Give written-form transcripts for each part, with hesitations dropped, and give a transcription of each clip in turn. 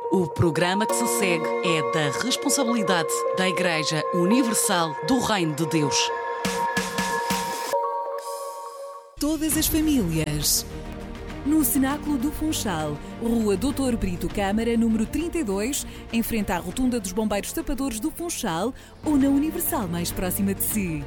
O programa que se segue é da responsabilidade da Igreja Universal do Reino de Deus. Todas as famílias. No Cenáculo do Funchal, Rua Doutor Brito Câmara, número 32, em frente à Rotunda dos Bombeiros Tapadores do Funchal ou na Universal mais próxima de si.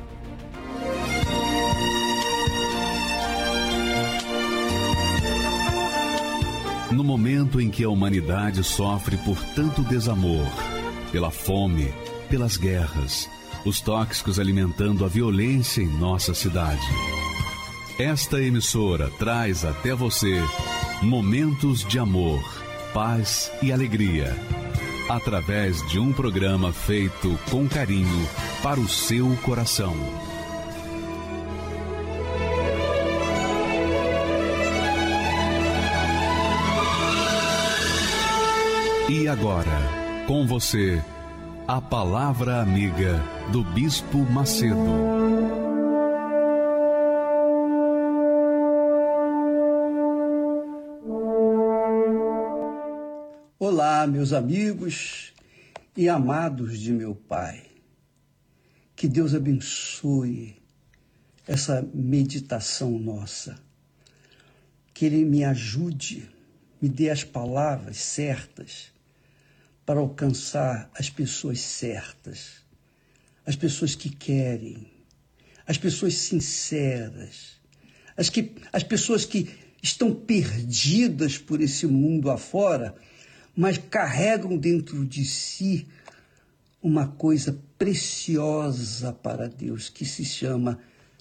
No momento em que a humanidade sofre por tanto desamor, pela fome, pelas guerras, os tóxicos alimentando a violência em nossa cidade. Esta emissora traz até você momentos de amor, paz e alegria, através de um programa feito com carinho para o seu coração. E agora, com você, a Palavra Amiga do Bispo Macedo. Olá, meus amigos e amados de meu Pai. Que Deus abençoe essa meditação nossa. Que Ele me ajude, me dê as palavras certas para alcançar as pessoas certas, as pessoas que querem, as pessoas sinceras, as pessoas que estão perdidas por esse mundo afora, mas carregam dentro de si uma coisa preciosa para Deus, que se chama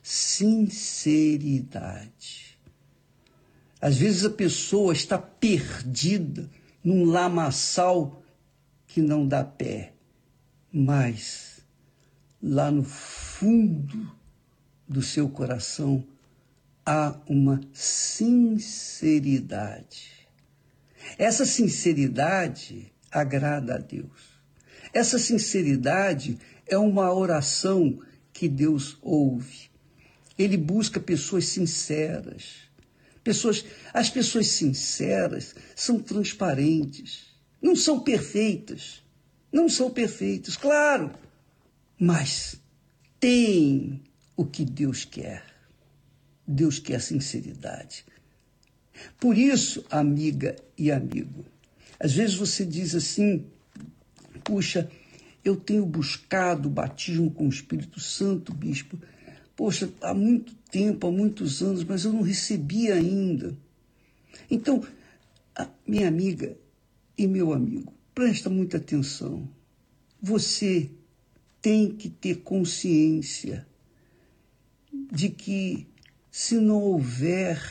sinceridade. Às vezes a pessoa está perdida num lamaçal que não dá pé, mas lá no fundo do seu coração há uma sinceridade. Essa sinceridade agrada a Deus. Essa sinceridade é uma oração que Deus ouve. Ele busca pessoas sinceras. As pessoas sinceras são transparentes. Não são perfeitas, claro, mas tem o que Deus quer. Deus quer sinceridade. Por isso, amiga e amigo, às vezes você diz assim, puxa, eu tenho buscado o batismo com o Espírito Santo, bispo, poxa, há muito tempo, há muitos anos, mas eu não recebi ainda. Então, minha amiga e meu amigo, presta muita atenção. Você tem que ter consciência de que se não houver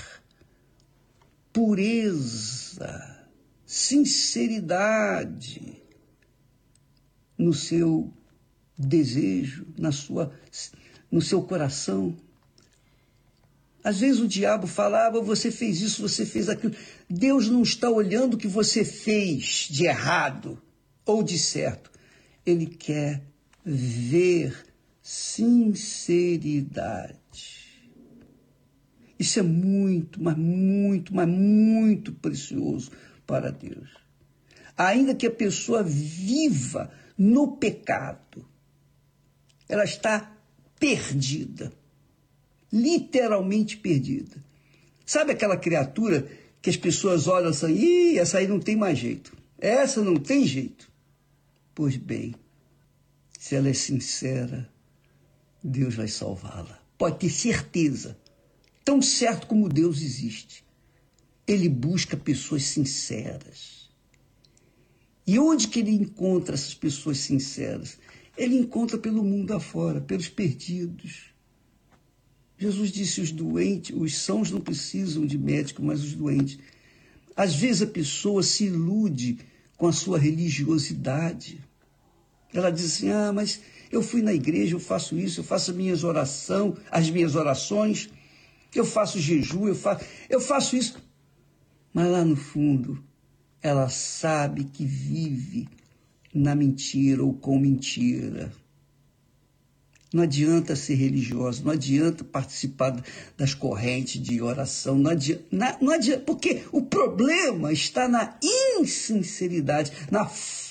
pureza, sinceridade no seu desejo, no seu coração. Às vezes o diabo falava, você fez isso, você fez aquilo. Deus não está olhando o que você fez de errado ou de certo. Ele quer ver sinceridade. Isso é muito, mas muito, mas muito precioso para Deus. Ainda que a pessoa viva no pecado, ela está perdida. Literalmente perdida. Sabe aquela criatura que as pessoas olham assim, essa aí não tem mais jeito. Essa não tem jeito. Pois bem, se ela é sincera, Deus vai salvá-la. Pode ter certeza. Tão certo como Deus existe. Ele busca pessoas sinceras. E onde que ele encontra essas pessoas sinceras? Ele encontra pelo mundo afora, pelos perdidos. Jesus disse, os doentes, os sãos não precisam de médico, mas os doentes. Às vezes a pessoa se ilude com a sua religiosidade. Ela diz assim, mas eu fui na igreja, eu faço isso, eu faço as minhas orações, eu faço jejum, eu faço isso. Mas lá no fundo, ela sabe que vive na mentira ou com mentira. Não adianta ser religioso, não adianta participar das correntes de oração, não adianta, porque o problema está na insinceridade, na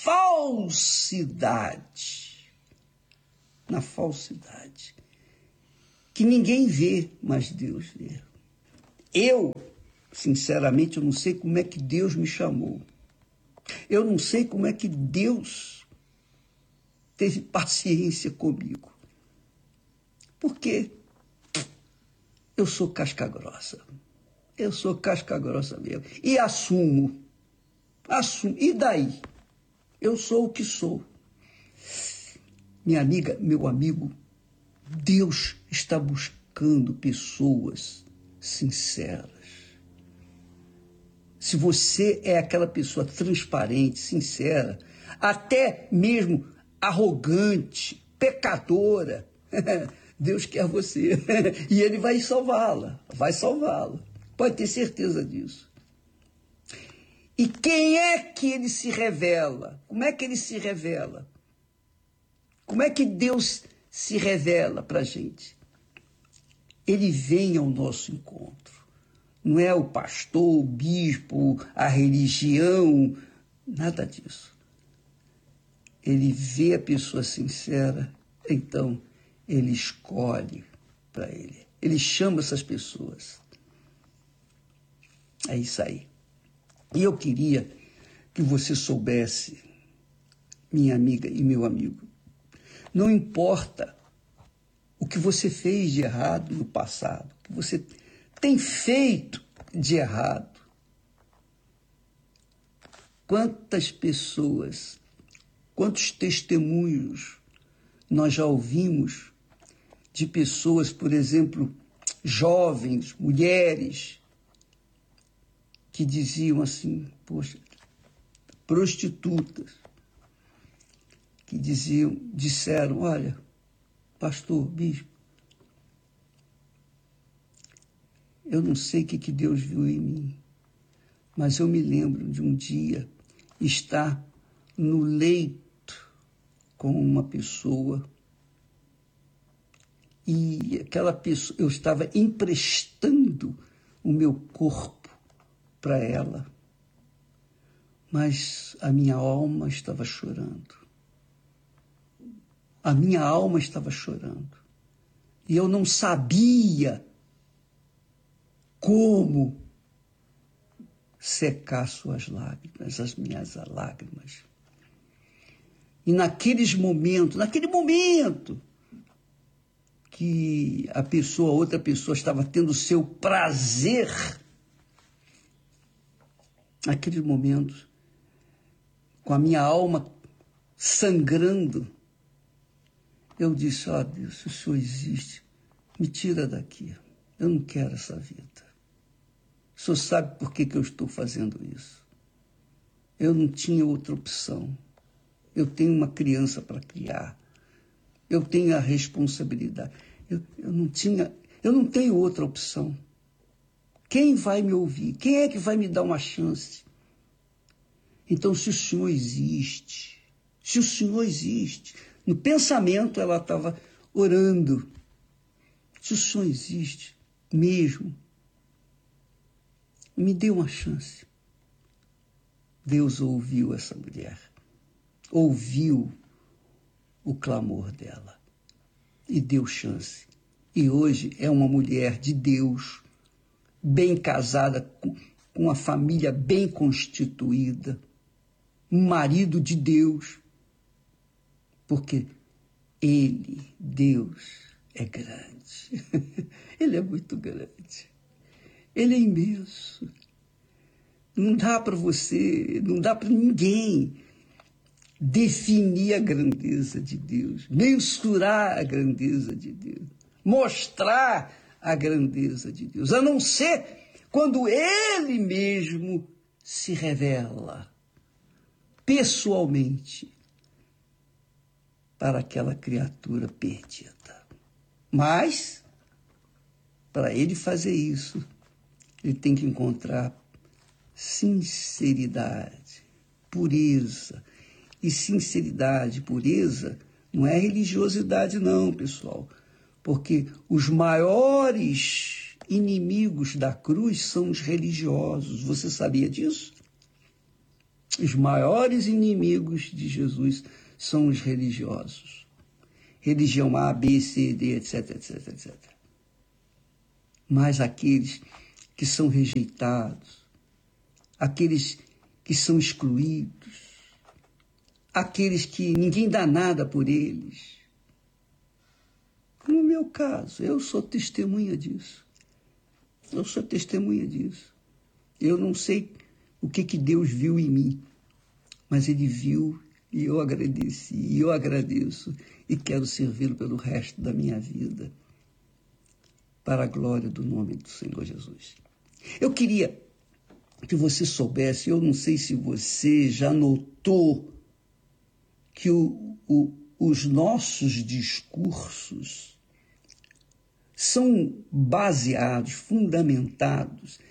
falsidade. Na falsidade. Que ninguém vê, mas Deus vê. Eu, sinceramente, eu não sei como é que Deus me chamou. Eu não sei como é que Deus teve paciência comigo. Porque eu sou casca grossa. Eu sou casca grossa mesmo. E assumo. E daí? Eu sou o que sou. Minha amiga, meu amigo, Deus está buscando pessoas sinceras. Se você é aquela pessoa transparente, sincera, até mesmo arrogante, pecadora, Deus quer você. E Ele vai salvá-la. Vai salvá-la. Pode ter certeza disso. E quem é que Ele se revela? Como é que Ele se revela? Como é que Deus se revela para a gente? Ele vem ao nosso encontro. Não é o pastor, o bispo, a religião, nada disso. Ele vê a pessoa sincera, então Ele escolhe para Ele. Ele chama essas pessoas. É isso aí. E eu queria que você soubesse, minha amiga e meu amigo, não importa o que você fez de errado no passado, o que você tem feito de errado. Quantas pessoas, quantos testemunhos nós já ouvimos de pessoas, por exemplo, jovens, mulheres, que diziam assim, poxa, prostitutas, que disseram, olha, pastor, bispo, eu não sei o que Deus viu em mim, mas eu me lembro de um dia estar no leito com uma pessoa e aquela pessoa, eu estava emprestando o meu corpo para ela, mas a minha alma estava chorando. A minha alma estava chorando. E eu não sabia como secar suas lágrimas, as minhas lágrimas. E naquele momento que outra pessoa estava tendo o seu prazer, naquele momento, com a minha alma sangrando, eu disse, ó Deus, se o Senhor existe, me tira daqui. Eu não quero essa vida. O Senhor sabe por que eu estou fazendo isso. Eu não tinha outra opção. Eu tenho uma criança para criar. Eu tenho a responsabilidade. Eu não tenho outra opção. Quem vai me ouvir? Quem é que vai me dar uma chance? Então, se o Senhor existe, no pensamento ela estava orando, se o Senhor existe mesmo, me dê uma chance. Deus ouviu essa mulher, ouviu o clamor dela e deu chance. E hoje é uma mulher de Deus, bem casada, com uma família bem constituída, um marido de Deus, porque Ele, Deus, é grande. Ele é muito grande. Ele é imenso. Não dá para você, não dá para ninguém definir a grandeza de Deus, mensurar a grandeza de Deus, mostrar a grandeza de Deus, a não ser quando Ele mesmo se revela pessoalmente para aquela criatura perdida. Mas, para Ele fazer isso, Ele tem que encontrar sinceridade, pureza. E sinceridade, pureza, Não é religiosidade não, pessoal, porque os maiores inimigos da cruz são os religiosos. Você sabia disso? Os maiores inimigos de Jesus são os religiosos. Religião A, B, C, D, etc, etc, etc. Mas aqueles que são rejeitados, aqueles que são excluídos, aqueles que ninguém dá nada por eles. No meu caso, eu sou testemunha disso. Eu sou testemunha disso. Eu não sei o que Deus viu em mim, mas Ele viu e eu agradeci, e eu agradeço e quero servi-lo pelo resto da minha vida, para a glória do nome do Senhor Jesus. Eu queria que você soubesse, eu não sei se você já notou, que os nossos discursos são baseados, fundamentados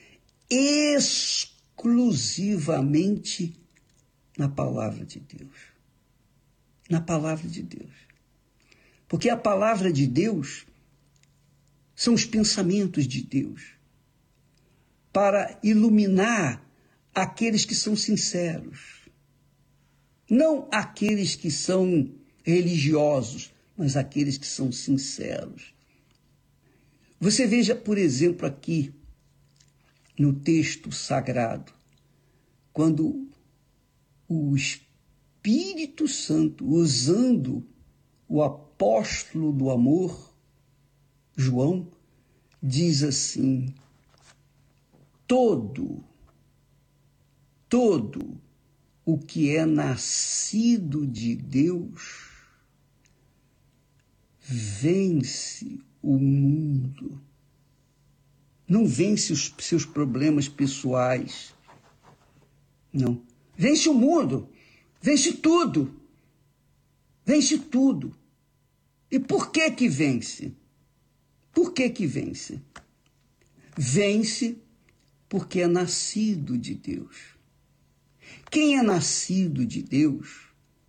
exclusivamente na palavra de Deus. Na palavra de Deus. Porque a palavra de Deus são os pensamentos de Deus para iluminar aqueles que são sinceros. Não aqueles que são religiosos, mas aqueles que são sinceros. Você veja, por exemplo, aqui no texto sagrado, quando o Espírito Santo, usando o apóstolo do amor, João, diz assim: todo o que é nascido de Deus vence o mundo. Não vence os seus problemas pessoais. Não. Vence o mundo. Vence tudo. Vence tudo. E por que que vence? Por que que vence? Vence porque é nascido de Deus. Quem é nascido de Deus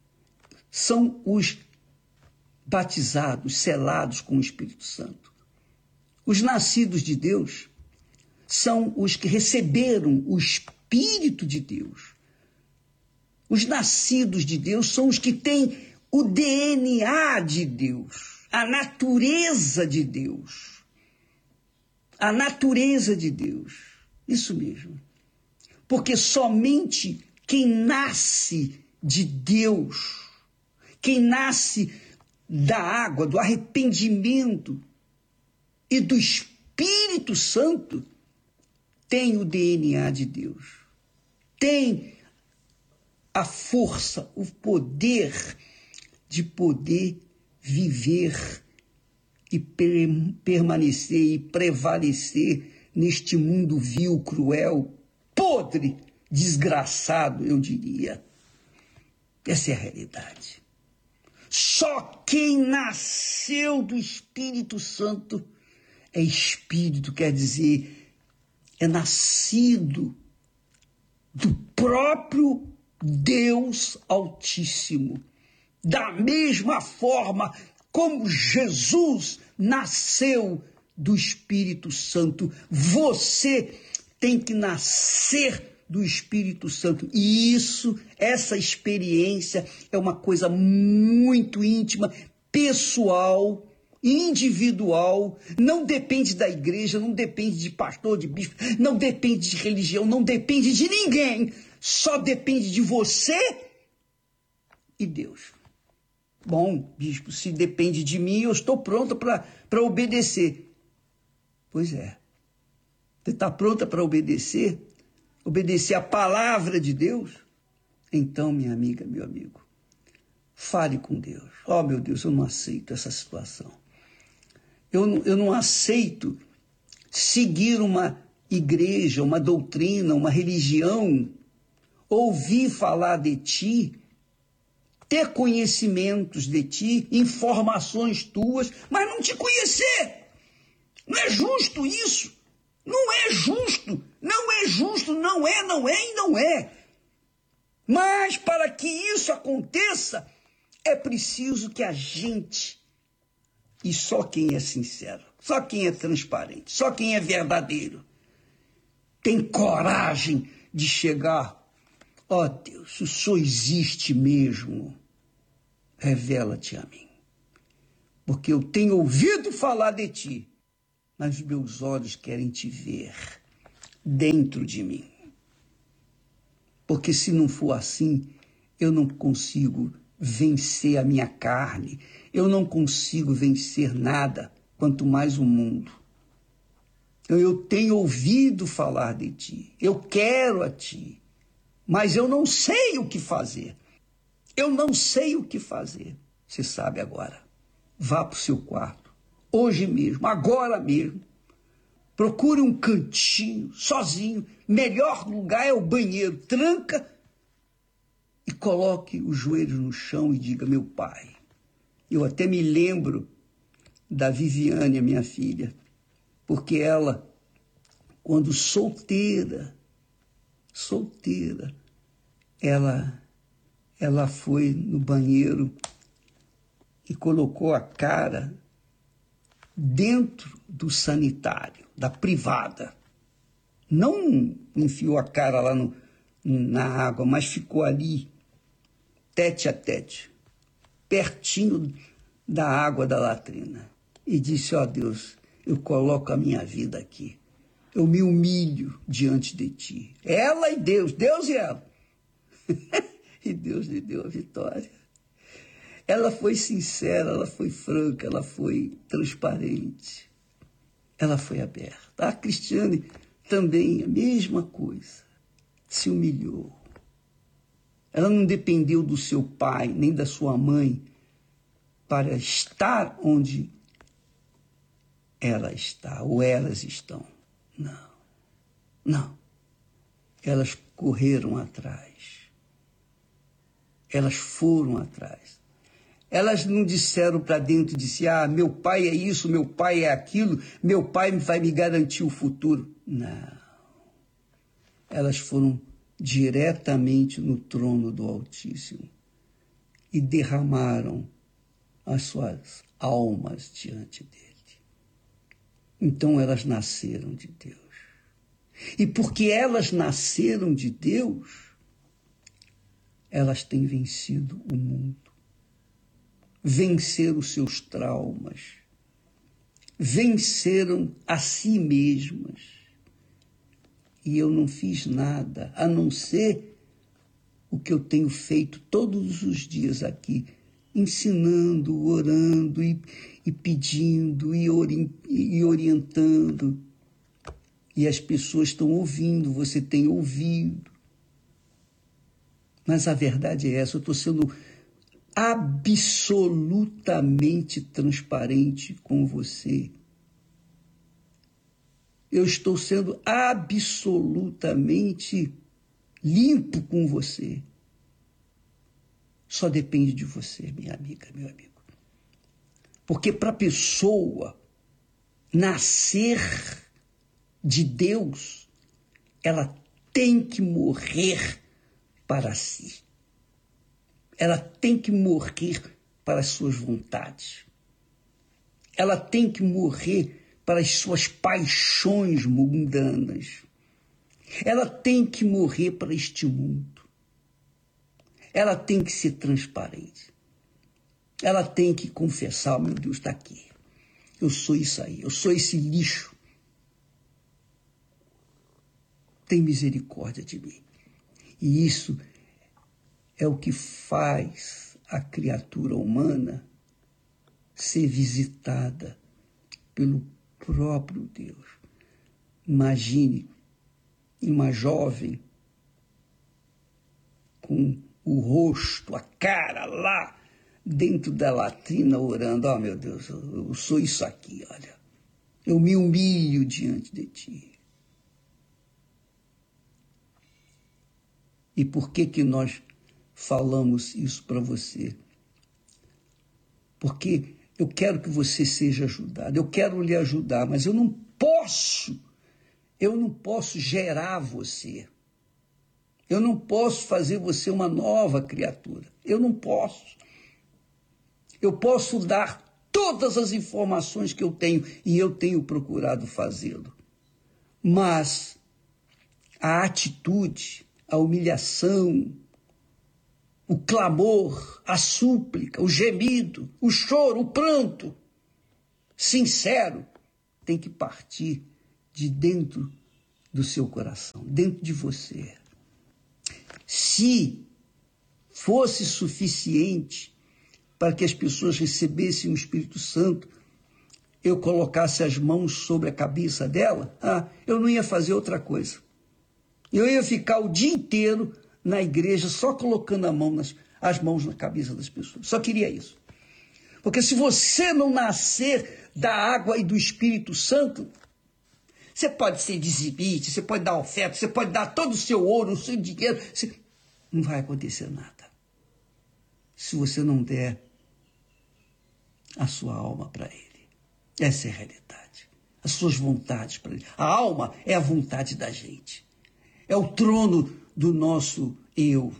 são os batizados, selados com o Espírito Santo. Os nascidos de Deus são os que receberam o Espírito de Deus. Os nascidos de Deus são os que têm o DNA de Deus, a natureza de Deus. A natureza de Deus. Isso mesmo. Porque somente quem nasce de Deus, quem nasce da água, do arrependimento e do Espírito Santo, tem o DNA de Deus. Tem a força, o poder de poder viver e permanecer e prevalecer neste mundo vil, cruel, podre, desgraçado, eu diria. Essa é a realidade. Só quem nasceu do Espírito Santo é espírito, quer dizer, é nascido do próprio Deus Altíssimo. Da mesma forma como Jesus nasceu do Espírito Santo, você tem que nascer do Espírito Santo. E essa experiência é uma coisa muito íntima, pessoal, individual, não depende da igreja, não depende de pastor, de bispo, não depende de religião, não depende de ninguém, só depende de você e Deus. Bom, bispo, se depende de mim, eu estou pronta para obedecer. Pois é. Você está pronta para obedecer? Obedecer a palavra de Deus? Então, minha amiga, meu amigo, fale com Deus. Oh, meu Deus, eu não aceito essa situação. Eu não aceito seguir uma igreja, uma doutrina, uma religião, ouvir falar de ti, ter conhecimentos de ti, informações tuas, mas não te conhecer. Não é justo isso. Não é justo. Não é justo. Não é e não é. Mas para que isso aconteça, É preciso que a gente, e só quem é sincero, só quem é transparente, só quem é verdadeiro, tem coragem de chegar. Ó Deus, o Senhor existe mesmo. Revela-te a mim. Porque eu tenho ouvido falar de ti, mas meus olhos querem te ver dentro de mim. Porque se não for assim, eu não consigo vencer a minha carne, eu não consigo vencer nada, quanto mais o mundo. Eu tenho ouvido falar de ti, eu quero a ti, mas eu não sei o que fazer. Eu não sei o que fazer. Você sabe agora. Vá para o seu quarto, hoje mesmo, agora mesmo. Procure um cantinho, sozinho. Melhor lugar é o banheiro. Tranca e coloque os joelhos no chão e diga: meu Pai. Eu até me lembro da Viviane, a minha filha, porque ela, quando solteira, ela foi no banheiro e colocou a cara dentro do sanitário, da privada. Não enfiou a cara lá na água, mas ficou ali, tete a tete, pertinho da água da latrina. E disse: ó Deus, eu coloco a minha vida aqui. Eu me humilho diante de ti. Ela e Deus, Deus e ela. E Deus lhe deu a vitória. Ela foi sincera, ela foi franca, ela foi transparente. Ela foi aberta. A Cristiane também, a mesma coisa. Se humilhou. Ela não dependeu do seu pai, nem da sua mãe, para estar onde ela está, ou elas estão. Não, não. Elas correram atrás. Elas foram atrás. Elas não disseram para dentro de si: ah, meu pai é isso, meu pai é aquilo, meu pai vai me garantir o futuro. Não. Elas foram diretamente no trono do Altíssimo e derramaram as suas almas diante dele. Então elas nasceram de Deus. E porque elas nasceram de Deus, elas têm vencido o mundo, venceram os seus traumas, venceram a si mesmas. E eu não fiz nada, a não ser o que eu tenho feito todos os dias aqui, ensinando, orando e pedindo e orientando. E as pessoas estão ouvindo, você tem ouvido. Mas a verdade é essa, eu estou sendo absolutamente transparente com você. Eu estou sendo absolutamente limpo com você. Só depende de você, minha amiga, meu amigo. Porque para a pessoa nascer de Deus, ela tem que morrer para si. Ela tem que morrer para as suas vontades. Ela tem que morrer para as suas paixões mundanas. Ela tem que morrer para este mundo. Ela tem que ser transparente. Ela tem que confessar: oh, meu Deus, está aqui. Eu sou isso aí, eu sou esse lixo. Tem misericórdia de mim. E isso é o que faz a criatura humana ser visitada pelo próprio Deus. Imagine uma jovem com o rosto, a cara lá dentro da latrina orando: oh, meu Deus, eu sou isso aqui, olha. Eu me humilho diante de ti. E por que nós falamos isso para você? Porque eu quero que você seja ajudado, eu quero lhe ajudar, mas eu não posso gerar você. Eu não posso fazer você uma nova criatura. Eu não posso. Eu posso dar todas as informações que eu tenho, e eu tenho procurado fazê-lo. Mas a atitude, a humilhação, o clamor, a súplica, o gemido, o choro, o pranto, sincero, tem que partir de dentro do seu coração, dentro de você. Se fosse suficiente para que as pessoas recebessem o Espírito Santo, eu colocasse as mãos sobre a cabeça dela, eu não ia fazer outra coisa. Eu ia ficar o dia inteiro na igreja só colocando as mãos na cabeça das pessoas. Só queria isso. Porque se você não nascer da água e do Espírito Santo, você pode ser dizimite, você pode dar oferta, você pode dar todo o seu ouro, o seu dinheiro, não vai acontecer nada. Se você não der a sua alma para Ele. Essa é a realidade. As suas vontades para Ele. A alma é a vontade da gente. É o trono do nosso eu.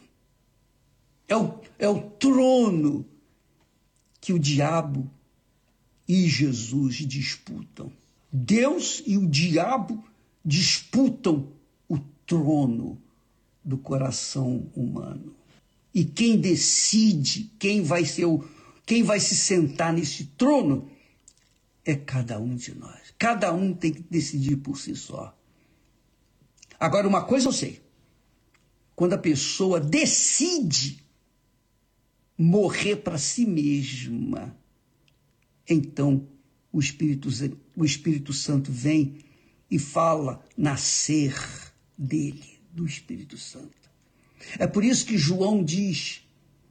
É o trono que o diabo e Jesus disputam. Deus e o diabo disputam o trono do coração humano. E quem decide quem vai se sentar nesse trono é cada um de nós. Cada um tem que decidir por si só. Agora, uma coisa eu sei. Quando a pessoa decide morrer para si mesma, então o Espírito Santo vem e fala nascer dele, do Espírito Santo. É por isso que João diz,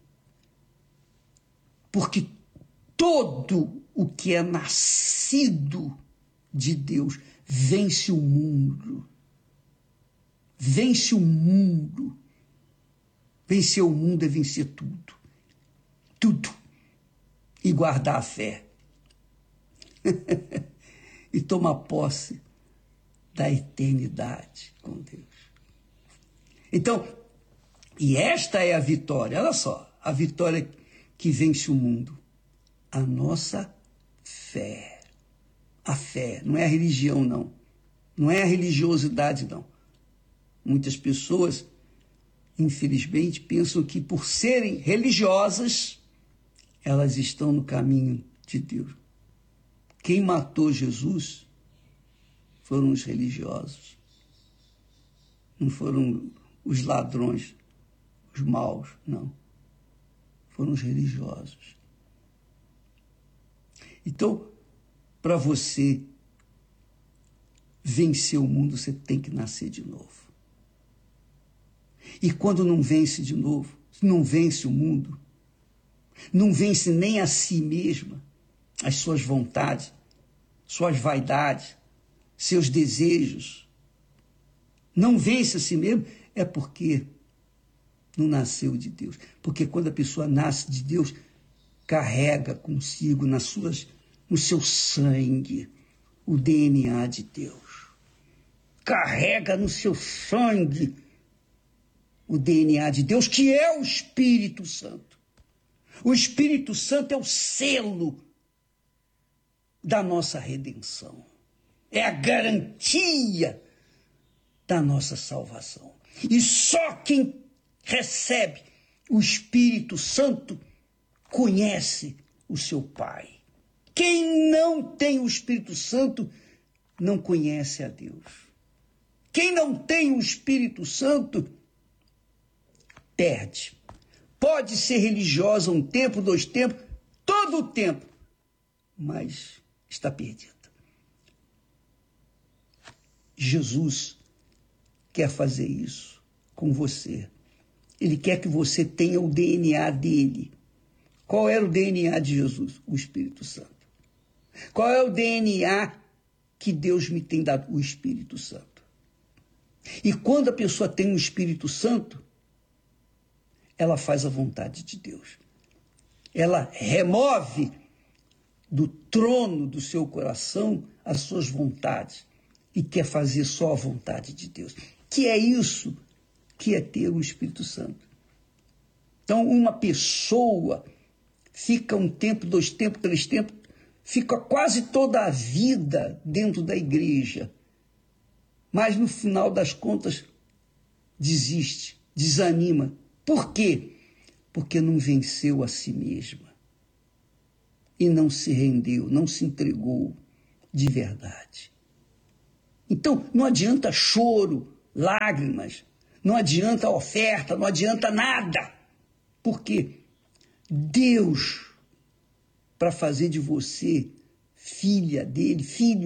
porque todo o que é nascido de Deus vence o mundo. Vence o mundo. Vencer o mundo é vencer tudo. Tudo. E guardar a fé. E tomar posse da eternidade com Deus. Então, e esta é a vitória. Olha só, a vitória que vence o mundo. A nossa fé. A fé. Não é a religião, não. Não é a religiosidade, não. Muitas pessoas, infelizmente, pensam que por serem religiosas, elas estão no caminho de Deus. Quem matou Jesus foram os religiosos. Não foram os ladrões, os maus, não. Foram os religiosos. Então, para você vencer o mundo, você tem que nascer de novo. E quando não vence de novo, não vence o mundo, não vence nem a si mesma, as suas vontades, suas vaidades, seus desejos, não vence a si mesmo, é porque não nasceu de Deus. Porque quando a pessoa nasce de Deus, carrega consigo no seu sangue o DNA de Deus. Carrega no seu sangue o DNA de Deus, que é o Espírito Santo. O Espírito Santo é o selo da nossa redenção. É a garantia da nossa salvação. E só quem recebe o Espírito Santo conhece o seu Pai. Quem não tem o Espírito Santo não conhece a Deus. Quem não tem o Espírito Santo perde. Pode ser religiosa um tempo, 2 tempos, todo o tempo, mas está perdida. Jesus quer fazer isso com você. Ele quer que você tenha o DNA dele. Qual era o DNA de Jesus? O Espírito Santo. Qual é o DNA que Deus me tem dado? O Espírito Santo. E quando a pessoa tem o Espírito Santo, ela faz a vontade de Deus. Ela remove do trono do seu coração as suas vontades e quer fazer só a vontade de Deus. Que é isso que é ter o Espírito Santo. Então, uma pessoa fica um tempo, 2 tempos, 3 tempos, fica quase toda a vida dentro da igreja. Mas no final das contas, desiste, desanima. Por quê? Porque não venceu a si mesma. E não se rendeu, não se entregou de verdade. Então, não adianta choro, lágrimas, não adianta oferta, não adianta nada. Por quê? Deus, para fazer de você filha dele, filho